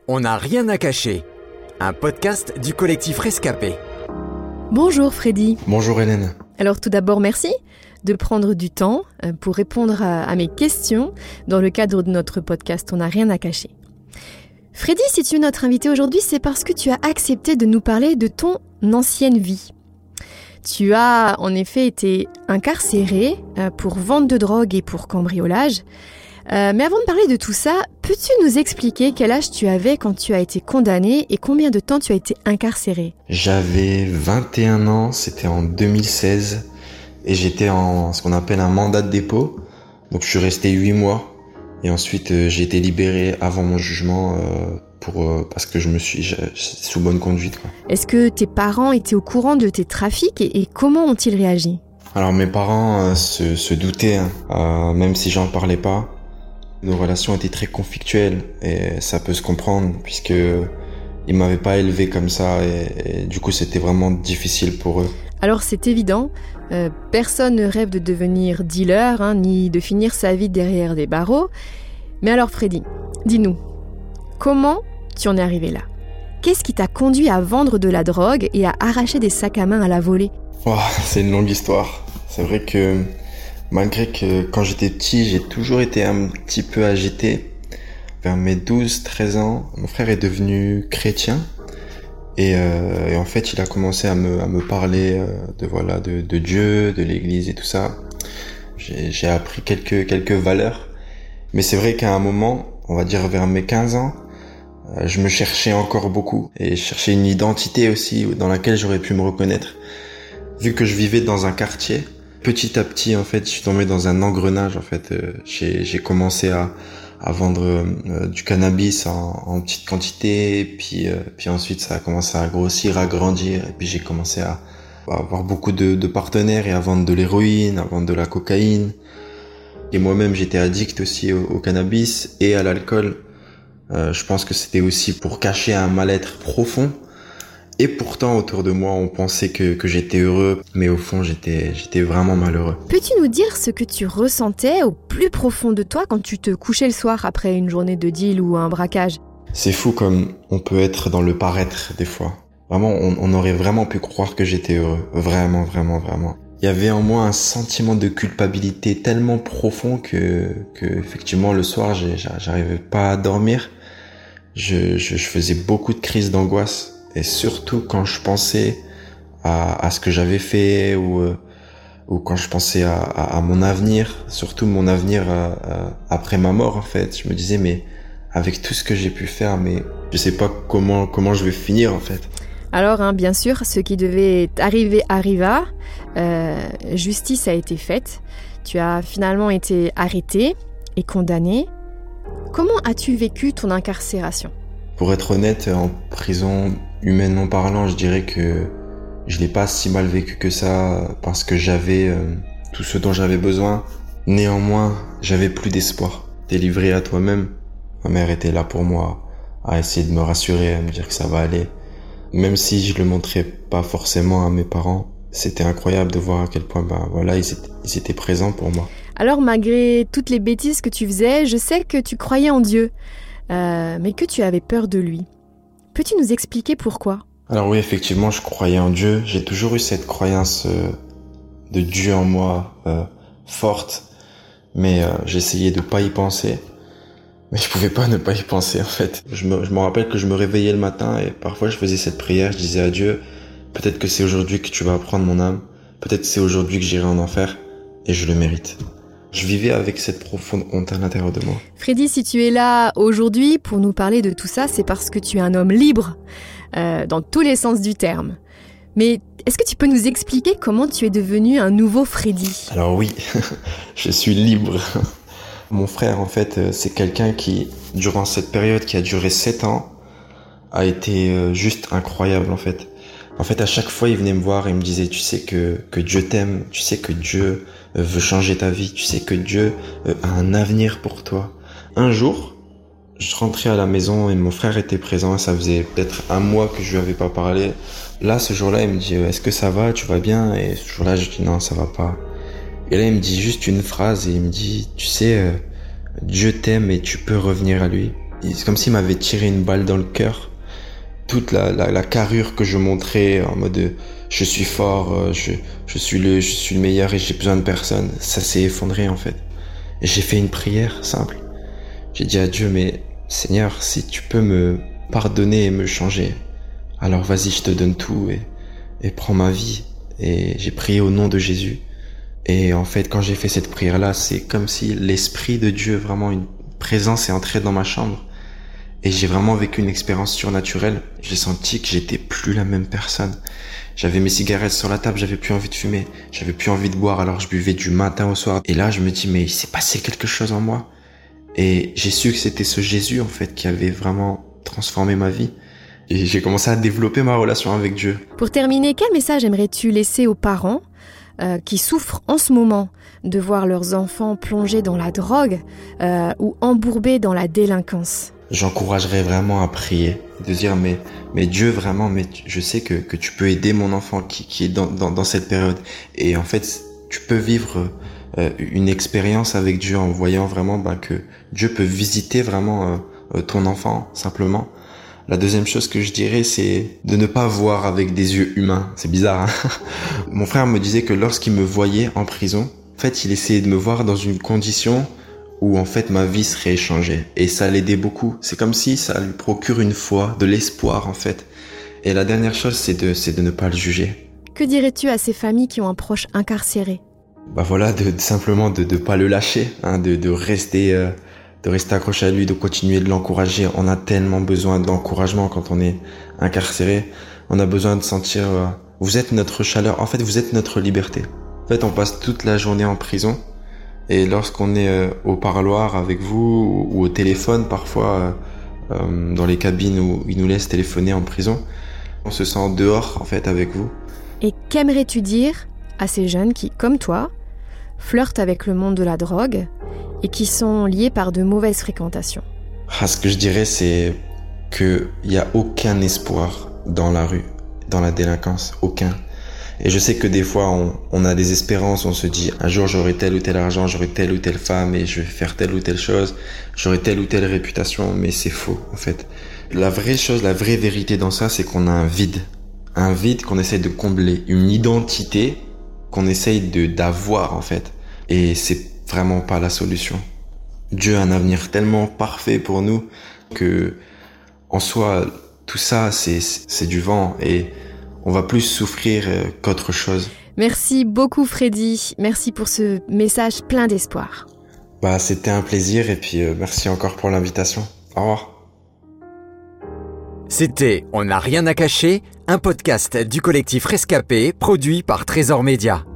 On n'a rien à cacher, un podcast du collectif Rescapé. Bonjour Freddy. Bonjour Hélène. Alors tout d'abord, merci de prendre du temps pour répondre à mes questions dans le cadre de notre podcast On n'a rien à cacher. Freddy, si tu es notre invité aujourd'hui, c'est parce que tu as accepté de nous parler de ton ancienne vie. Tu as en effet été incarcéré pour vente de drogue et pour cambriolage. Mais avant de parler de tout ça, peux-tu nous expliquer quel âge tu avais quand tu as été condamné et combien de temps tu as été incarcéré ? J'avais 21 ans, c'était en 2016 et j'étais en ce qu'on appelle un mandat de dépôt. Donc je suis resté 8 mois et ensuite j'ai été libéré avant mon jugement parce que je me suis sous bonne conduite, quoi. Est-ce que tes parents étaient au courant de tes trafics et comment ont-ils réagi ? Alors mes parents se doutaient, même si j'en parlais pas. Nos relations étaient très conflictuelles et ça peut se comprendre puisque ils m'avaient pas élevé comme ça et du coup c'était vraiment difficile pour eux. Alors c'est évident, personne ne rêve de devenir dealer ni de finir sa vie derrière des barreaux. Mais alors Freddy, dis-nous, comment tu en es arrivé là ? Qu'est-ce qui t'a conduit à vendre de la drogue et à arracher des sacs à main à la volée ? C'est une longue histoire. C'est vrai que malgré que quand j'étais petit, j'ai toujours été un petit peu agité. Vers mes 12-13 ans, mon frère est devenu chrétien. Et en fait, il a commencé à me parler de Dieu, de l'église et tout ça. J'ai appris quelques valeurs. Mais c'est vrai qu'à un moment, on va dire vers mes 15 ans, je me cherchais encore beaucoup. Et je cherchais une identité aussi dans laquelle j'aurais pu me reconnaître. Vu que je vivais dans un quartier, petit à petit, en fait, je suis tombé dans un engrenage, en fait. J'ai commencé à vendre du cannabis en petite quantité, puis ensuite ça a commencé à grossir, à grandir, et puis j'ai commencé à avoir beaucoup de partenaires et à vendre de l'héroïne, à vendre de la cocaïne. Et moi-même, j'étais addict aussi au cannabis et à l'alcool. Je pense que c'était aussi pour cacher un mal-être profond. Et pourtant, autour de moi, on pensait que j'étais heureux, mais au fond, j'étais vraiment malheureux. Peux-tu nous dire ce que tu ressentais au plus profond de toi quand tu te couchais le soir après une journée de deal ou un braquage ? C'est fou comme on peut être dans le paraître des fois. Vraiment, on aurait vraiment pu croire que j'étais heureux. Vraiment, vraiment, vraiment. Il y avait en moi un sentiment de culpabilité tellement profond que effectivement, le soir, j'arrivais pas à dormir. Je faisais beaucoup de crises d'angoisse. Et surtout quand je pensais à ce que j'avais fait ou quand je pensais à mon avenir, surtout mon avenir après ma mort en fait, je me disais mais avec tout ce que j'ai pu faire, mais je sais pas comment je vais finir en fait. Alors bien sûr, ce qui devait arriver arriva, justice a été faite, tu as finalement été arrêté et condamné. Comment as-tu vécu ton incarcération ? Pour être honnête, en prison, humainement parlant, je dirais que je l'ai pas si mal vécu que ça parce que j'avais tout ce dont j'avais besoin. Néanmoins, j'avais plus d'espoir. T'es livré à toi-même. Ma mère était là pour moi, à essayer de me rassurer, à me dire que ça va aller. Même si je le montrais pas forcément à mes parents, c'était incroyable de voir à quel point ils étaient présents pour moi. Alors malgré toutes les bêtises que tu faisais, je sais que tu croyais en Dieu. Mais que tu avais peur de lui. Peux-tu nous expliquer pourquoi ? Alors oui, effectivement, je croyais en Dieu. J'ai toujours eu cette croyance de Dieu en moi forte, mais j'essayais de pas y penser. Mais je pouvais pas ne pas y penser en fait. Je me rappelle que je me réveillais le matin et parfois je faisais cette prière, je disais à Dieu, peut-être que c'est aujourd'hui que tu vas prendre mon âme, peut-être que c'est aujourd'hui que j'irai en enfer, et je le mérite. Je vivais avec cette profonde honte à l'intérieur de moi. Freddy, si tu es là aujourd'hui pour nous parler de tout ça, c'est parce que tu es un homme libre, dans tous les sens du terme. Mais est-ce que tu peux nous expliquer comment tu es devenu un nouveau Freddy ? Alors oui, je suis libre. Mon frère, en fait, c'est quelqu'un qui, durant cette période qui a duré 7 ans, a été juste incroyable, en fait. En fait, à chaque fois, il venait me voir et il me disait, tu sais que Dieu t'aime, tu sais que Dieu veut changer ta vie, tu sais que Dieu a un avenir pour toi. Un jour, je rentrais à la maison et mon frère était présent, ça faisait peut-être 1 mois que je lui avais pas parlé. Là, ce jour-là, il me dit, est-ce que ça va, tu vas bien? Et ce jour-là, je dis, non, ça va pas. Et là, il me dit juste une phrase et il me dit, tu sais, Dieu t'aime et tu peux revenir à lui. c'est comme s'il m'avait tiré une balle dans le cœur. Toute la carrure que je montrais en mode je suis fort, je suis le meilleur et j'ai besoin de personne, ça s'est effondré en fait. Et j'ai fait une prière simple. J'ai dit à Dieu, mais Seigneur, si tu peux me pardonner et me changer, alors vas-y, je te donne tout et prends ma vie. Et j'ai prié au nom de Jésus. Et en fait, quand j'ai fait cette prière-là, c'est comme si l'Esprit de Dieu, vraiment une présence est entrée dans ma chambre. Et j'ai vraiment vécu une expérience surnaturelle. J'ai senti que j'étais plus la même personne. J'avais mes cigarettes sur la table, j'avais plus envie de fumer, j'avais plus envie de boire, alors je buvais du matin au soir. Et là, je me dis, mais il s'est passé quelque chose en moi. Et j'ai su que c'était ce Jésus, en fait, qui avait vraiment transformé ma vie. Et j'ai commencé à développer ma relation avec Dieu. Pour terminer, quel message aimerais-tu laisser aux parents qui souffrent en ce moment de voir leurs enfants plongés dans la drogue ou embourbés dans la délinquance? J'encouragerais vraiment à prier, de dire mais Dieu vraiment, mais je sais que tu peux aider mon enfant qui est dans cette période. Et en fait, tu peux vivre une expérience avec Dieu en voyant vraiment que Dieu peut visiter vraiment ton enfant simplement. La deuxième chose que je dirais, c'est de ne pas voir avec des yeux humains. C'est bizarre, hein. Mon frère me disait que lorsqu'il me voyait en prison, en fait, il essayait de me voir dans une condition où en fait ma vie serait changée. Et ça l'aidait beaucoup. C'est comme si ça lui procure une foi, de l'espoir en fait. Et la dernière chose, c'est de ne pas le juger. Que dirais-tu à ces familles qui ont un proche incarcéré? Voilà, simplement de pas le lâcher, hein, de rester accroché à lui, de continuer de l'encourager. On a tellement besoin d'encouragement quand on est incarcéré. On a besoin de sentir, vous êtes notre chaleur. En fait, vous êtes notre liberté. En fait, on passe toute la journée en prison. Et lorsqu'on est au parloir avec vous ou au téléphone, parfois dans les cabines où ils nous laissent téléphoner en prison, on se sent dehors en fait avec vous. Et qu'aimerais-tu dire à ces jeunes qui, comme toi, flirtent avec le monde de la drogue et qui sont liés par de mauvaises fréquentations? Ce que je dirais, c'est qu'il n'y a aucun espoir dans la rue, dans la délinquance, aucun. Et je sais que des fois, on a des espérances, on se dit, un jour j'aurai tel ou tel argent, j'aurai telle ou telle femme et je vais faire telle ou telle chose, j'aurai telle ou telle réputation, mais c'est faux, en fait. La vraie chose, la vraie vérité dans ça, c'est qu'on a un vide qu'on essaie de combler, une identité qu'on essaye d'avoir, en fait. Et c'est vraiment pas la solution. Dieu a un avenir tellement parfait pour nous que, en soi, tout ça, c'est du vent et on va plus souffrir qu'autre chose. Merci beaucoup Freddy, merci pour ce message plein d'espoir. C'était un plaisir et puis merci encore pour l'invitation. Au revoir. C'était On n'a rien à cacher, un podcast du collectif Rescapé produit par Trésor Média.